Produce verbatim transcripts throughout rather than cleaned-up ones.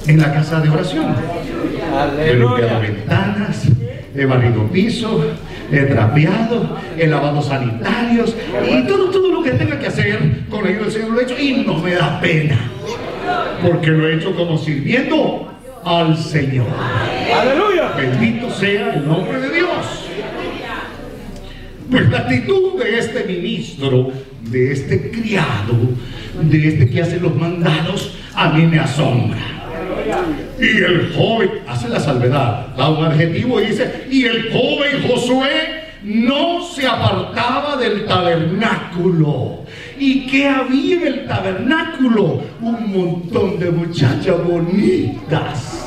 en la casa de oración. He limpiado ventanas, he barrido pisos, he trapeado, he lavado sanitarios y todo, todo lo que tenga que hacer con la ayuda del Señor lo he hecho y no me da pena, porque lo he hecho como sirviendo al Señor. ¡Aleluya! Bendito sea el nombre de Dios. Pues la actitud de este ministro, de este criado, de este que hace los mandados, a mí me asombra. Y el joven hace la salvedad, da un adjetivo y dice: y el joven Josué no se apartaba del tabernáculo. ¿Y qué había en el tabernáculo? Un montón de muchachas bonitas.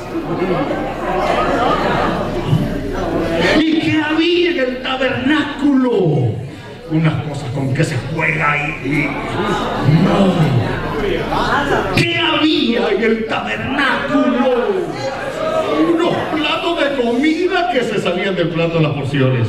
¿Y qué había en el tabernáculo? Unas cosas con que se juega y... no. ¿Qué había en el tabernáculo? Unos platos de comida que se salían del plato de las porciones.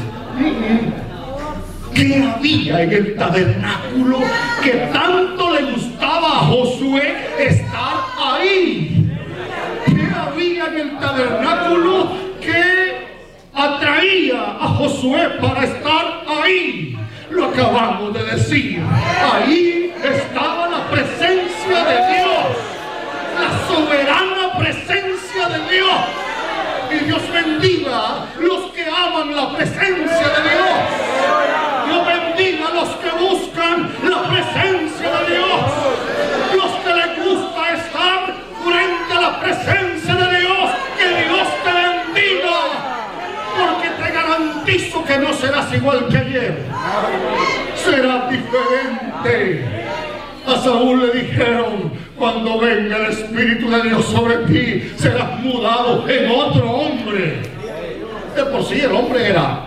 ¿Qué había en el tabernáculo que tanto le gustaba a Josué estar ahí? ¿Qué había en el tabernáculo que atraía a Josué para estar ahí? Lo acabamos de decir. Ahí estaba la presencia de Dios, la soberana presencia de Dios. Y Dios bendiga los que aman la presencia de Dios. Dios bendiga a los que buscan la presencia de Dios, los que les gusta estar frente a la presencia de Dios. Que Dios te bendiga, porque te garantizo que no serás igual que ayer, serás diferente. A Saúl le dijeron: cuando venga el Espíritu de Dios sobre ti, serás mudado en otro hombre. De por sí el hombre era,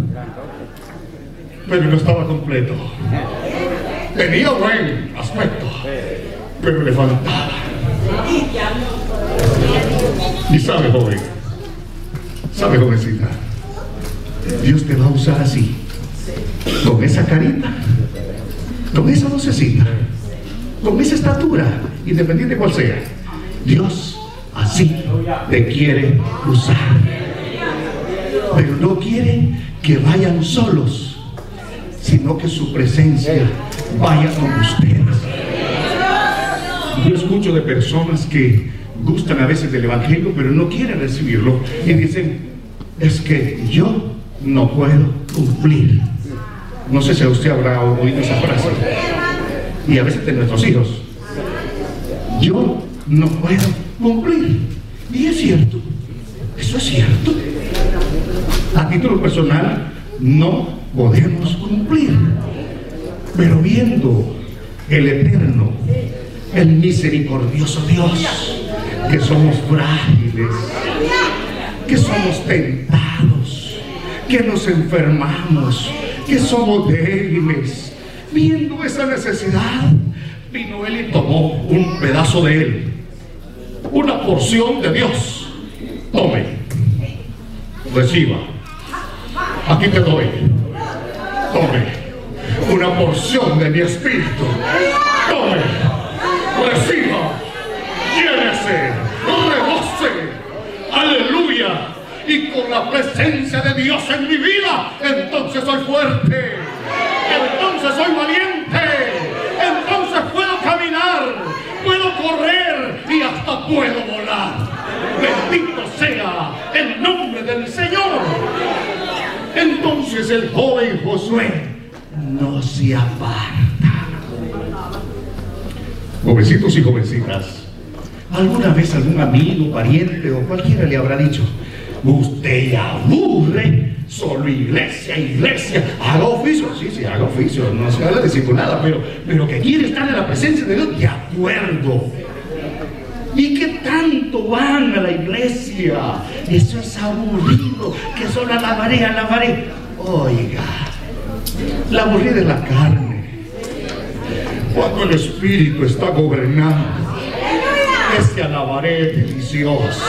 pero no estaba completo. Tenía buen aspecto, pero le faltaba. Y sabe, joven, sabe, jovencita, Dios te va a usar así, con esa carita, con esa vocecita, con esa estatura, independiente de cuál sea. Dios así te quiere usar, pero no quiere que vayan solos, sino que su presencia vaya con ustedes. Yo escucho de personas que gustan a veces del evangelio, pero no quieren recibirlo y dicen: es que yo no puedo cumplir. No sé si usted habrá oído esa frase, y a veces de nuestros hijos: yo no puedo cumplir. Y es cierto, eso es cierto. A título personal no podemos cumplir, pero viendo el eterno, el misericordioso Dios, que somos frágiles, que somos tentados, que nos enfermamos, que somos débiles, viendo esa necesidad, vino Él y tomó un pedazo de Él, una porción de Dios. Tome, reciba, aquí te doy. Tome una porción de mi espíritu. Tome, reciba, llénese, rebose. Aleluya. Y con la presencia de Dios en mi vida, entonces soy fuerte, entonces soy valiente, entonces puedo caminar, puedo correr y hasta puedo volar. Bendito sea el nombre del Señor. Entonces el joven Josué no se aparta. Jovencitos y jovencitas, ¿alguna vez algún amigo, pariente o cualquiera le habrá dicho: usted ya aburre, solo iglesia, iglesia, haga oficio? Sí, sí, haga oficio, no se habla de discipulada, pero, pero que quiere estar en la presencia de Dios, de acuerdo. ¿Y qué tanto van a la iglesia? Eso es aburrido, que solo alabaré, alabaré. Oiga, la aburrida es la carne. Cuando el Espíritu está gobernando, ese alabaré es delicioso.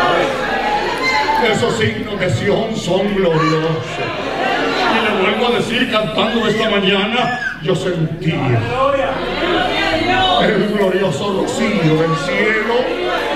Esos signos de Sión son gloriosos. Y le vuelvo a decir, cantando esta mañana, yo sentía el glorioso rocío del cielo